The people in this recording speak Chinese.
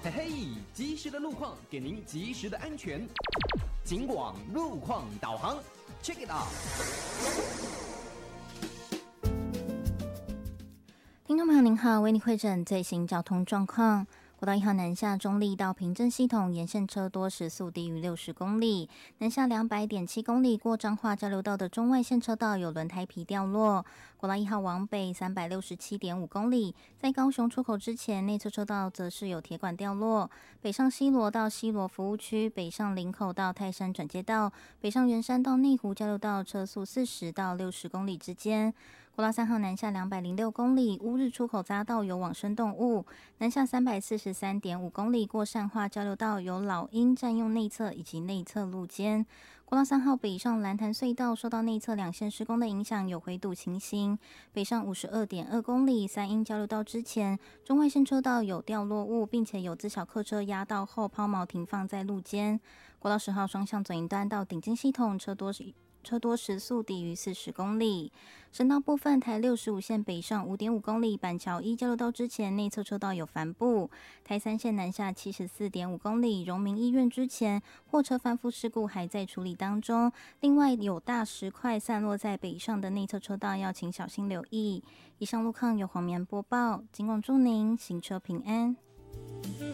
嘿嘿，及时的路况给您及时的安全。警广路况导航 ，Check it out。 听众朋友您好，为您汇诊最新交通状况。国道1号南下中立到平镇系统沿线车多，时速低于60公里。南下200.7公里过彰化交流道的中外线车道有轮胎皮掉落。国道1号往北367.5公里，在高雄出口之前，内侧车道则是有铁管掉落。北上西螺到西螺服务区，北上林口到泰山转接道，北上圆山到内湖交流道车速40到60公里之间。国道3号南下206公里，乌日出口匝道有往生动物。南下343.5公里过善化交流道有老鹰占用内侧以及内侧路肩。国道3号北上蓝潭隧道受到内侧两线施工的影响，有回堵情形。北上52.2公里三鹰交流道之前，中外线车道有掉落物，并且有自小客车压到后抛锚停放在路肩。国道10号双向左营端到顶金系统车多时速低于40公里。省道部分，台65线北上5.5公里，板桥一交流道之前内侧车道有帆布。台3线南下74.5公里，荣民医院之前货车翻覆事故还在处理当中。另外有大石块散落在北上的内侧车道，要请小心留意。以上路况由黄棉播报，警广祝您行车平安。